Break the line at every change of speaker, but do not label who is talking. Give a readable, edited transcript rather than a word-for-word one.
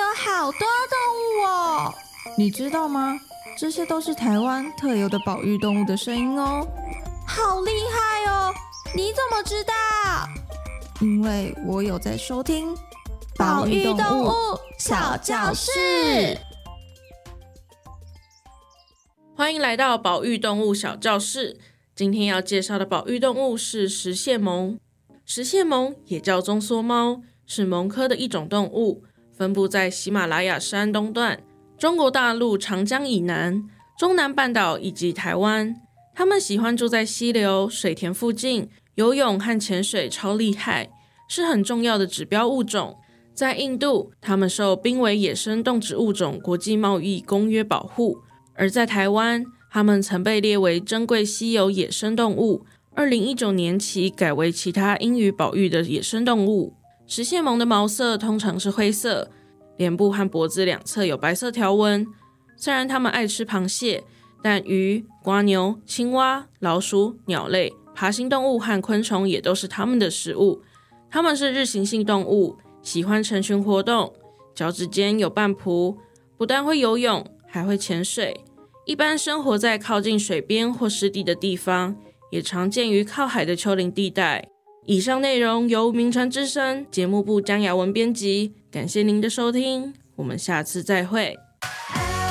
好多动物哦！
你知道吗？这些都是台湾特有的保育动物的声音哦。
好厉害哦！你怎么知道？
因为我有在收听
保育动物小教室。
欢迎来到保育动物小教室。今天要介绍的保育动物是食蟹獴。食蟹獴也叫棕缩猫，是獴科的一种动物，分布在喜马拉雅山东段、中国大陆长江以南、中南半岛以及台湾。它们喜欢住在溪流、水田附近，游泳和潜水超厉害，是很重要的指标物种。在印度，它们受濒危野生动植物种国际贸易公约保护，而在台湾，它们曾被列为珍贵稀有野生动物，2019年起改为其他应予保育的野生动物。食蟹獴的毛色通常是灰色，脸部和脖子两侧有白色条纹。虽然它们爱吃螃蟹，但鱼、蝸牛、青蛙、老鼠、鸟类、爬行动物和昆虫也都是它们的食物。它们是日行性动物，喜欢成群活动，脚趾间有半蹼，不但会游泳，还会潜水。一般生活在靠近水边或湿地的地方，也常见于靠海的丘陵地带。以上内容由名传之声节目部江雅文编辑，感谢您的收听，我们下次再会。